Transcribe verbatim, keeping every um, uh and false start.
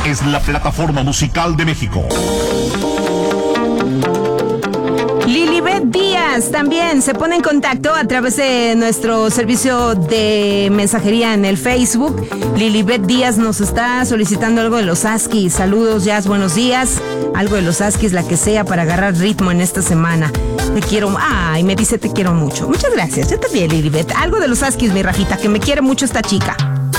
es la plataforma musical de México. Lilibet Díaz también se pone en contacto a través de nuestro servicio de mensajería en el Facebook. Lilibet Díaz nos está solicitando algo de los Askis. Saludos, Jazz, buenos días. Algo de los Askis, la que sea, para agarrar ritmo en esta semana. Te quiero, ay, me dice te quiero mucho. Muchas gracias, yo también, Lilibet. Algo de los Askis, mi Rafita, que me quiere mucho esta chica.